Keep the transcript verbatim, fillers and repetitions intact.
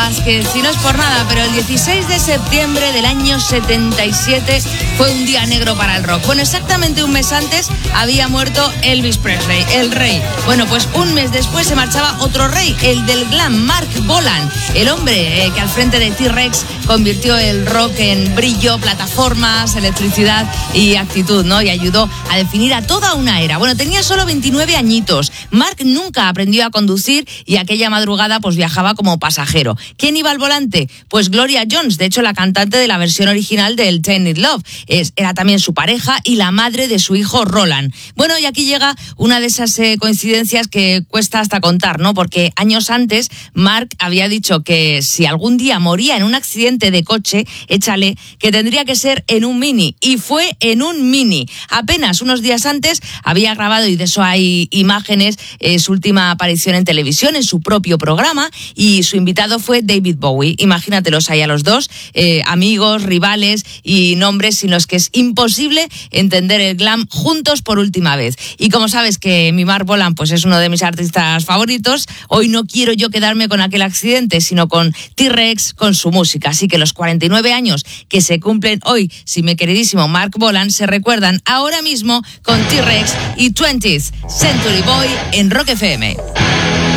Vázquez, y no es por nada, pero el dieciséis de septiembre del año setenta y siete fue un día negro para el rock. Bueno, exactamente un mes antes había muerto Elvis Presley, el rey. Bueno, pues un mes después se marchaba otro rey, el del glam, Marc Bolan, el hombre eh, que al frente de T-Rex convirtió el rock en brillo, plataformas, electricidad y actitud, ¿no? Y ayudó a definir a toda una era. Bueno, tenía solo veintinueve añitos. Marc nunca aprendió a conducir y aquella madrugada pues viajaba como pasajero. ¿Quién iba al volante? Pues Gloria Jones, de hecho la cantante de la versión original del Tainted Love. Es, era también su pareja y la madre de su hijo Roland. Bueno, y aquí llega una de esas eh, coincidencias que cuesta hasta contar, ¿no? Porque años antes Marc había dicho que si algún día moría en un accidente de coche, échale, que tendría que ser en un Mini. Y fue en un Mini. Apenas unos días antes había grabado, y de eso hay imágenes, eh, su última aparición en televisión, en su propio programa, y su invitado fue David Bowie. Imagínatelos ahí a los dos, eh, amigos, rivales y nombres sin los que es imposible entender el glam juntos por última vez. Y como sabes que mi Marc Bolan pues es uno de mis artistas favoritos, hoy no quiero yo quedarme con aquel accidente, sino con T-Rex, con su música. Así que los cuarenta y nueve años que se cumplen hoy, si mi queridísimo Marc Bolan, se recuerdan ahora mismo con T-Rex y twentieth Century Boy en Rock F M.